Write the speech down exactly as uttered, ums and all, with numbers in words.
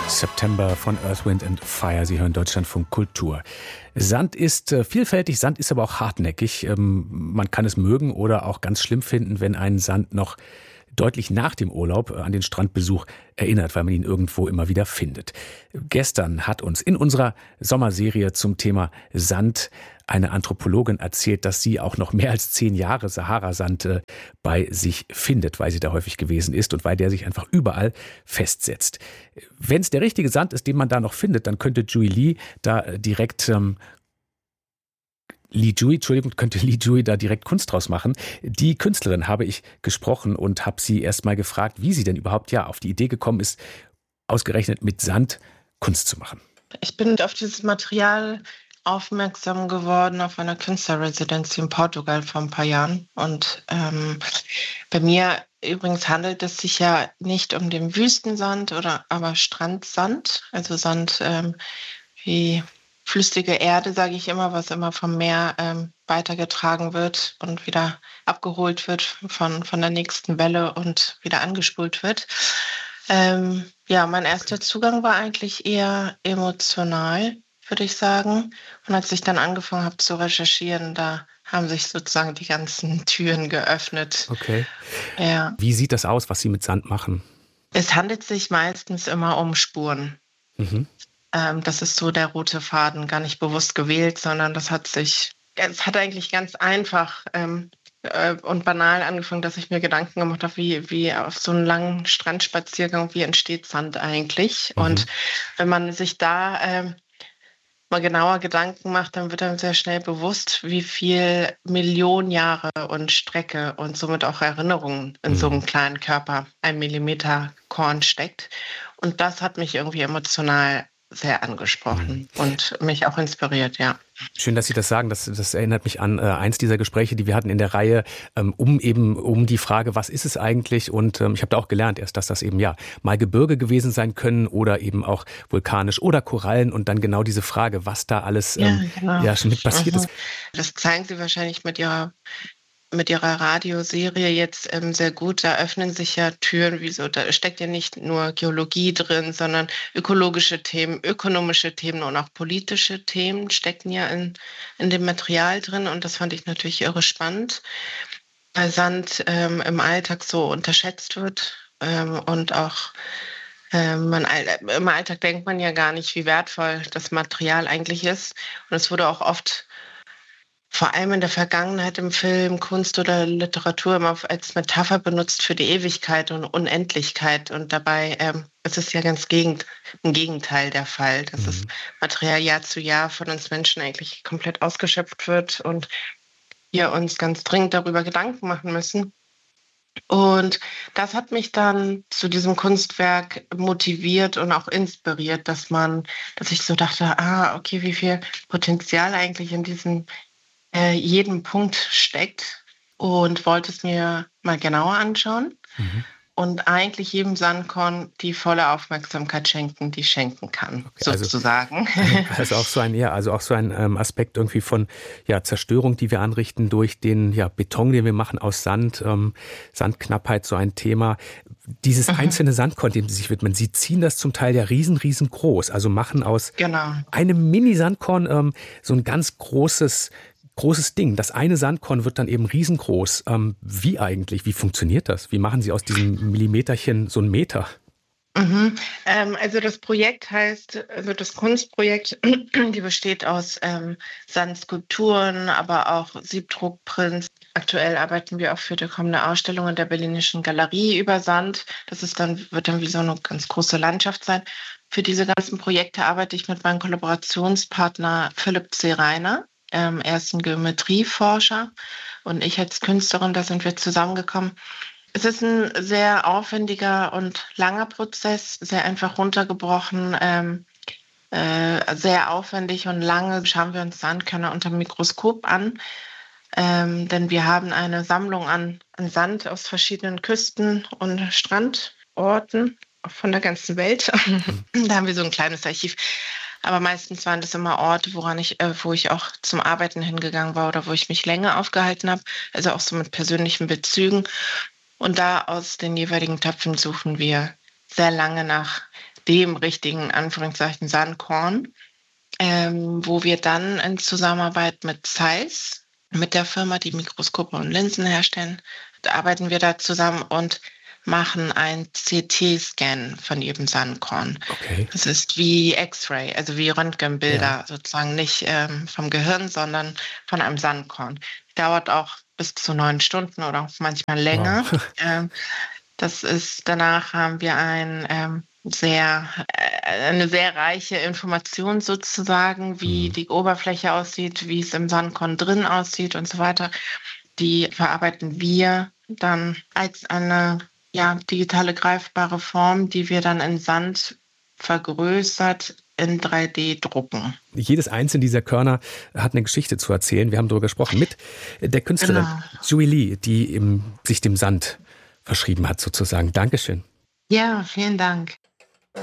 September von Earth, Wind and Fire. Sie hören Deutschlandfunk Kultur. Sand ist äh, vielfältig, Sand ist aber auch hartnäckig. Ähm, man kann es mögen oder auch ganz schlimm finden, wenn ein Sand noch deutlich nach dem Urlaub an den Strandbesuch erinnert, weil man ihn irgendwo immer wieder findet. Gestern hat uns in unserer Sommerserie zum Thema Sand eine Anthropologin erzählt, dass sie auch noch mehr als zehn Jahre Sahara-Sand äh, bei sich findet, weil sie da häufig gewesen ist und weil der sich einfach überall festsetzt. Wenn es der richtige Sand ist, den man da noch findet, dann könnte Jui Lee da direkt ähm, Li Jui, Entschuldigung, könnte Li Jui da direkt Kunst draus machen. Die Künstlerin habe ich gesprochen und habe sie erst mal gefragt, wie sie denn überhaupt ja auf die Idee gekommen ist, ausgerechnet mit Sand Kunst zu machen. Ich bin auf dieses Material aufmerksam geworden auf einer Künstlerresidenz in Portugal vor ein paar Jahren. Und ähm, bei mir übrigens handelt es sich ja nicht um den Wüstensand oder aber Strandsand, also Sand ähm, wie flüssige Erde, sage ich immer, was immer vom Meer ähm, weitergetragen wird und wieder abgeholt wird von, von der nächsten Welle und wieder angespült wird. Ähm, ja, mein erster Zugang war eigentlich eher emotional, würde ich sagen. Und als ich dann angefangen habe zu recherchieren, da haben sich sozusagen die ganzen Türen geöffnet. Okay. Ja. Wie sieht das aus, was Sie mit Sand machen? Es handelt sich meistens immer um Spuren. Mhm. Das ist so der rote Faden, gar nicht bewusst gewählt, sondern das hat sich, es hat eigentlich ganz einfach ähm, äh, und banal angefangen, dass ich mir Gedanken gemacht habe, wie, wie auf so einem langen Strandspaziergang, wie entsteht Sand eigentlich? Mhm. Und wenn man sich da ähm, mal genauer Gedanken macht, dann wird einem sehr schnell bewusst, wie viel Millionen Jahre und Strecke und somit auch Erinnerungen in mhm. so einem kleinen Körper, ein Millimeter Korn steckt. Und das hat mich irgendwie emotional sehr angesprochen mhm. und mich auch inspiriert, ja. Schön, dass Sie das sagen. Das, das erinnert mich an äh, eins dieser Gespräche, die wir hatten in der Reihe, ähm, um eben um die Frage, was ist es eigentlich? Und ähm, ich habe da auch gelernt erst, dass das eben ja mal Gebirge gewesen sein können oder eben auch vulkanisch oder Korallen und dann genau diese Frage, was da alles ähm, ja, genau. ja schon mit passiert mhm. ist. Das zeigen Sie wahrscheinlich mit Ihrer mit ihrer Radioserie jetzt ähm, sehr gut. Da öffnen sich ja Türen, wieso, da steckt ja nicht nur Geologie drin, sondern ökologische Themen, ökonomische Themen und auch politische Themen stecken ja in, in dem Material drin und das fand ich natürlich irre spannend, weil Sand ähm, im Alltag so unterschätzt wird ähm, und auch ähm, man, im Alltag denkt man ja gar nicht, wie wertvoll das Material eigentlich ist und es wurde auch oft vor allem in der Vergangenheit im Film, Kunst oder Literatur immer als Metapher benutzt für die Ewigkeit und Unendlichkeit. Und dabei ähm, ist es ja ganz gegen, im Gegenteil der Fall, dass mhm. das Material Jahr zu Jahr von uns Menschen eigentlich komplett ausgeschöpft wird und wir uns ganz dringend darüber Gedanken machen müssen. Und das hat mich dann zu diesem Kunstwerk motiviert und auch inspiriert, dass man, dass ich so dachte, ah, okay, wie viel Potenzial eigentlich in diesem jeden Punkt steckt und wollte es mir mal genauer anschauen mhm. und eigentlich jedem Sandkorn die volle Aufmerksamkeit schenken, die schenken kann, okay, sozusagen. Also, also auch so ein, ja, also auch so ein ähm, Aspekt irgendwie von ja, Zerstörung, die wir anrichten durch den ja, Beton, den wir machen aus Sand, ähm, Sandknappheit, so ein Thema. Dieses mhm. einzelne Sandkorn, dem Sie sich widmen, Sie ziehen das zum Teil ja riesen, riesengroß, also machen aus genau. einem Mini-Sandkorn ähm, so ein ganz großes Großes Ding. Das eine Sandkorn wird dann eben riesengroß. Ähm, wie eigentlich? Wie funktioniert das? Wie machen Sie aus diesem Millimeterchen so einen Meter? Mhm. Ähm, also das Projekt heißt, also das Kunstprojekt, die besteht aus ähm, Sandskulpturen, aber auch Siebdruckprints. Aktuell arbeiten wir auch für die kommende Ausstellung in der Berlinischen Galerie über Sand. Das ist dann, wird dann wie so eine ganz große Landschaft sein. Für diese ganzen Projekte arbeite ich mit meinem Kollaborationspartner Philipp C. Reiner. Ähm, er ist ein Geometrieforscher und ich als Künstlerin, da sind wir zusammengekommen. Es ist ein sehr aufwendiger und langer Prozess, sehr einfach runtergebrochen, ähm, äh, sehr aufwendig und lange schauen wir uns Sandkörner unter dem Mikroskop an, ähm, denn wir haben eine Sammlung an, an Sand aus verschiedenen Küsten und Strandorten von der ganzen Welt. Da haben wir so ein kleines Archiv. Aber meistens waren das immer Orte, woran ich, äh, wo ich auch zum Arbeiten hingegangen war oder wo ich mich länger aufgehalten habe. Also auch so mit persönlichen Bezügen. Und da aus den jeweiligen Töpfen suchen wir sehr lange nach dem richtigen, Anführungszeichen, Sandkorn, ähm, wo wir dann in Zusammenarbeit mit Zeiss, mit der Firma, die Mikroskope und Linsen herstellen, da arbeiten wir da zusammen und machen einen C T-Scan von jedem Sandkorn. Okay. Das ist wie X-Ray, also wie Röntgenbilder, Ja. sozusagen nicht ähm, vom Gehirn, sondern von einem Sandkorn. Dauert auch bis zu neun Stunden oder auch manchmal länger. Wow. Ähm, das ist, danach haben wir ein ähm, sehr, äh, eine sehr reiche Information sozusagen, wie Mhm. die Oberfläche aussieht, wie es im Sandkorn drin aussieht und so weiter. Die verarbeiten wir dann als eine ja, digitale greifbare Form, die wir dann in Sand vergrößert in drei D drucken. Jedes einzelne dieser Körner hat eine Geschichte zu erzählen. Wir haben darüber gesprochen mit der Künstlerin Genau. Zui Lee, die im, sich dem Sand verschrieben hat sozusagen. Dankeschön. Ja, vielen Dank.